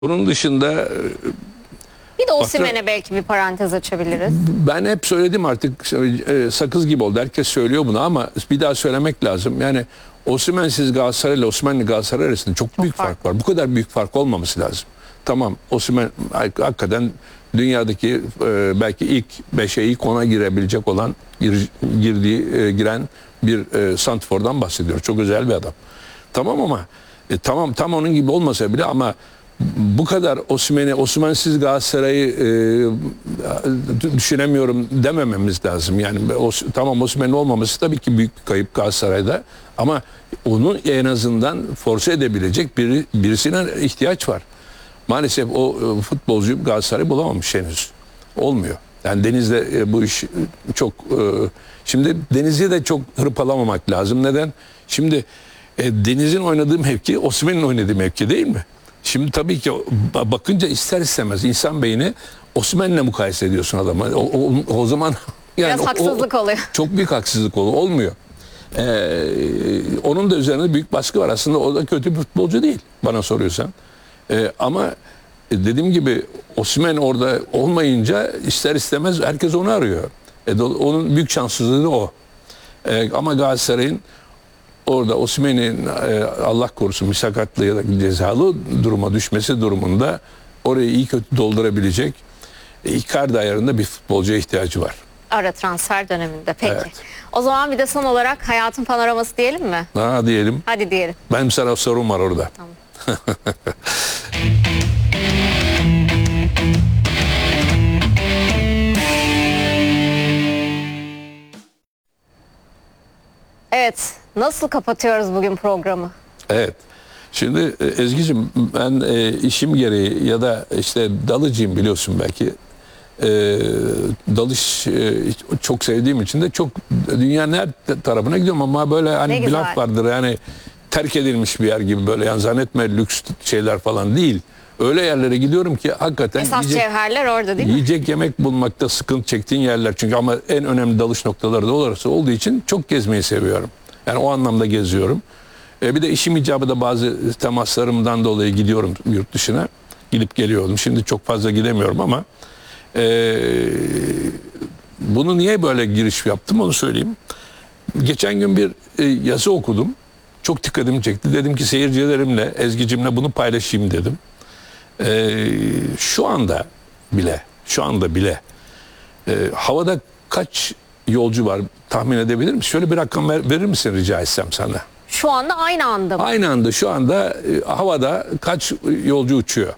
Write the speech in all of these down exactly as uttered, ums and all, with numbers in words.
Bunun dışında bir de Osimhen'e belki bir parantez açabiliriz. Ben hep söyledim artık, sakız gibi oldu. Herkes söylüyor bunu ama bir daha söylemek lazım. Yani Osimhen'siz Galatasaray ile Osimhen'li Galatasaray arasında çok, çok büyük fark. fark var. Bu kadar büyük fark olmaması lazım. Tamam, Osimhen hakikaten dünyadaki belki ilk beşe, ilk ona girebilecek olan, gir, girdiği, giren bir santrfordan bahsediyoruz. Çok özel bir adam. Tamam ama e, tamam tam onun gibi olmasa bile ama bu kadar Osimhen'i, Osimhen'siz Galatasaray'ı e, düşünemiyorum demememiz lazım. Yani o, tamam Osimhen'in olmaması tabii ki büyük bir kayıp Galatasaray'da ama onu en azından force edebilecek biri, birisine ihtiyaç var. Maalesef o e, futbolcuyu Galatasaray bulamamış henüz. Olmuyor. Yani Deniz'de e, bu iş çok... E, şimdi Deniz'i de çok hırpalamamak lazım. Neden? Şimdi e, Deniz'in oynadığı mevki Osimhen'in oynadığı mevki değil mi? Şimdi tabii ki bakınca ister istemez insan beyni Osimhen'le mukayese ediyorsun adamı. O, o, o zaman yani biraz haksızlık o, oluyor. Çok büyük haksızlık oluyor. Olmuyor. Ee, onun da üzerinde büyük baskı var. Aslında o da kötü bir futbolcu değil bana soruyorsan. Ee, ama dediğim gibi Osimhen orada olmayınca ister istemez herkes onu arıyor. E, onun büyük şanssızlığı da o. E, ama Galatasaray'ın orada Osimhen'in e, Allah korusun bir sakatlığı ya da cezalı duruma düşmesi durumunda orayı iyi kötü doldurabilecek e, Icardi ayarında bir futbolcuya ihtiyacı var. Ara transfer döneminde. Peki. Evet. O zaman bir de son olarak hayatın panoraması diyelim mi? Ha diyelim. Hadi diyelim. Benim sana sorum var orada. Tamam. Evet. Nasıl kapatıyoruz bugün programı? Evet. Şimdi Ezgi'cim ben e, işim gereği ya da işte dalıcıyım biliyorsun belki. E, dalış e, çok sevdiğim için de çok dünyanın her tarafına gidiyorum ama böyle hani bir laf vardır yani terk edilmiş bir yer gibi böyle yani zannetme lüks şeyler falan değil. Öyle yerlere gidiyorum ki hakikaten esas yiyecek, cevherler orada değil mi? Yiyecek yemek bulmakta sıkıntı çektiğin yerler çünkü ama en önemli dalış noktaları da orası olduğu için çok gezmeyi seviyorum. Yani o anlamda geziyorum. E bir de işim icabı da bazı temaslarımdan dolayı gidiyorum yurt dışına. Gidip geliyorum. Şimdi çok fazla gidemiyorum ama e, bunu niye böyle giriş yaptım onu söyleyeyim. Geçen gün bir e, yazı okudum. Çok dikkatimi çekti. Dedim ki seyircilerimle, Ezgi'cimle bunu paylaşayım dedim. E, şu anda bile, şu anda bile e, havada kaç yolcu var tahmin edebilir misin? Şöyle bir rakam ver, verir misin rica etsem sana? Şu anda aynı anda mı? Aynı anda şu anda e, havada kaç yolcu uçuyor?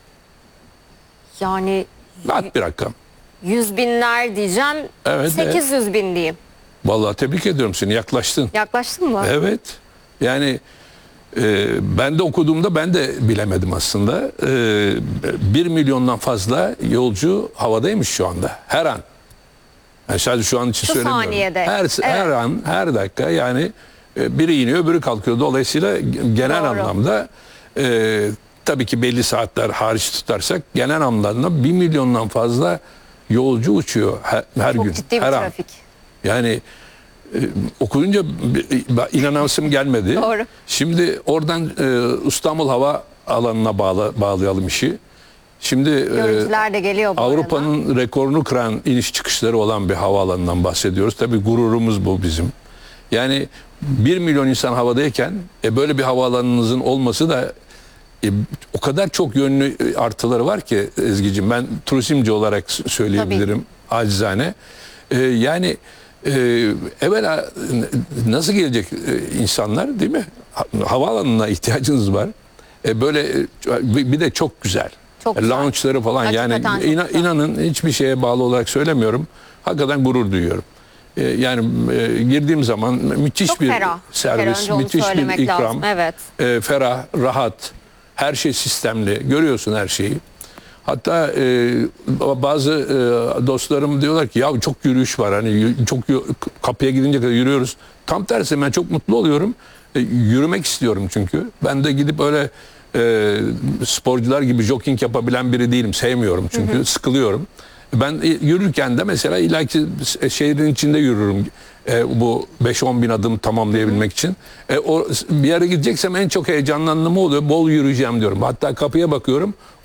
Yani At bir rakam. Yüz binler diyeceğim. Evet, sekiz yüz bin diyeyim. Vallahi tebrik ediyorum seni. Yaklaştın. Yaklaştın mı? Evet. Yani e, ben de okuduğumda ben de bilemedim aslında. E, bir milyondan fazla yolcu havadaymış şu anda. Her an. Yani sadece şu an için şu söylemiyorum. saniyede. Her, Evet. her an, her dakika yani e, biri iniyor, öbürü kalkıyor. Dolayısıyla genel Doğru. anlamda e, tabii ki belli saatler hariç tutarsak genel anlamda bir milyondan fazla yolcu uçuyor her, her Çok gün. ciddi bir her trafik. An. Yani e, okuyunca inanasım gelmedi. Doğru. Şimdi oradan e, İstanbul Hava Alanı'na bağla, bağlayalım işi. Şimdi Görüntüler de geliyor bu Avrupa'nın rekorunu kıran iniş çıkışları olan bir havaalanından bahsediyoruz. Tabii gururumuz bu bizim. Yani bir milyon insan havadayken e, böyle bir havaalanınızın olması da e, o kadar çok yönlü artıları var ki Ezgi'cim ben turizmci olarak söyleyebilirim tabii. Acizane. E, yani e, evvela nasıl gelecek e, insanlar değil mi? Ha, havaalanına ihtiyacınız var. E, böyle e, bir de çok güzel. Çok lounge'ları falan hakikaten yani inan, inanın hiçbir şeye bağlı olarak söylemiyorum. Hakikaten gurur duyuyorum. Ee, yani e, girdiğim zaman müthiş çok bir ferah. servis, müthiş bir ikram. Evet. E, ferah, rahat, her şey sistemli. Görüyorsun her şeyi. Hatta e, bazı e, dostlarım diyorlar ki ya çok yürüyüş var. Hani çok kapıya gidince kadar yürüyoruz. Tam tersi ben çok mutlu oluyorum. E, yürümek istiyorum çünkü. Ben de gidip öyle E, sporcular gibi jogging yapabilen biri değilim. Sevmiyorum çünkü hı hı. Sıkılıyorum. Ben yürürken de mesela ilaki şehrin içinde yürürüm. E, bu beş on bin adım tamamlayabilmek için. E, o, bir yere gideceksem en çok heyecanlandığım oluyor. Bol yürüyeceğim diyorum. Hatta kapıya bakıyorum.